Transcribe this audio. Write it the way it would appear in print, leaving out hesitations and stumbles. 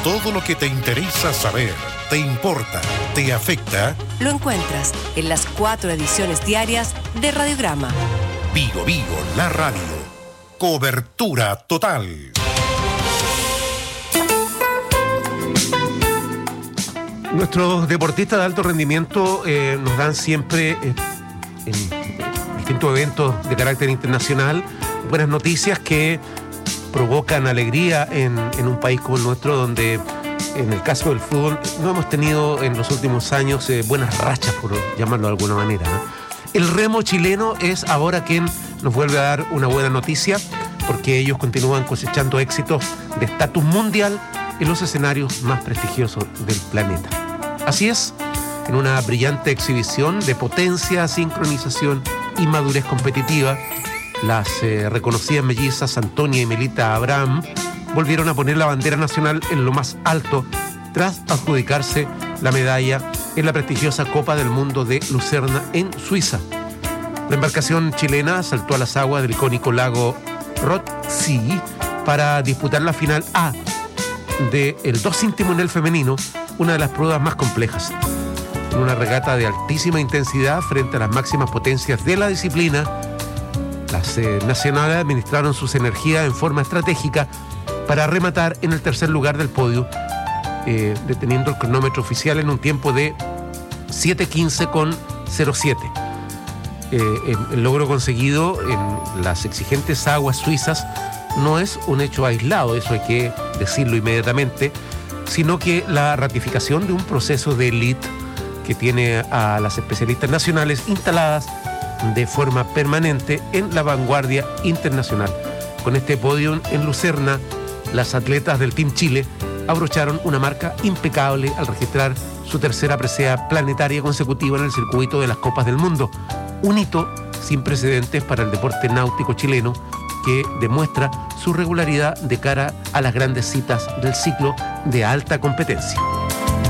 Todo lo que te interesa saber, te importa, te afecta, lo encuentras en las 4 ediciones diarias de Radiograma. Vigo Vigo, la radio. Cobertura total. Nuestros deportistas de alto rendimiento nos dan siempre, en distintos eventos de carácter internacional, buenas noticias que provocan alegría en un país como el nuestro, donde en el caso del fútbol no hemos tenido en los últimos años buenas rachas, por llamarlo de alguna manera, ¿no? El remo chileno es ahora quien nos vuelve a dar una buena noticia, porque ellos continúan cosechando éxitos de estatus mundial en los escenarios más prestigiosos del planeta. Así es, en una brillante exhibición de potencia, sincronización y madurez competitiva, las reconocidas mellizas Antonia y Melita Abraham volvieron a poner la bandera nacional en lo más alto tras adjudicarse la medalla en la prestigiosa Copa del Mundo de Lucerna en Suiza. La embarcación chilena saltó a las aguas del icónico lago Rothsee para disputar la final A del 200 timonel femenino, una de las pruebas más complejas. En una regata de altísima intensidad frente a las máximas potencias de la disciplina, las nacionales administraron sus energías en forma estratégica para rematar en el tercer lugar del podio, deteniendo el cronómetro oficial en un tiempo de 7:15,07. El logro conseguido en las exigentes aguas suizas no es un hecho aislado, eso hay que decirlo inmediatamente, sino que la ratificación de un proceso de élite que tiene a las especialistas nacionales instaladas de forma permanente en la vanguardia internacional. Con este podio en Lucerna, las atletas del Team Chile abrocharon una marca impecable al registrar su tercera presea planetaria consecutiva en el circuito de las Copas del Mundo, un hito sin precedentes para el deporte náutico chileno que demuestra su regularidad de cara a las grandes citas del ciclo de alta competencia.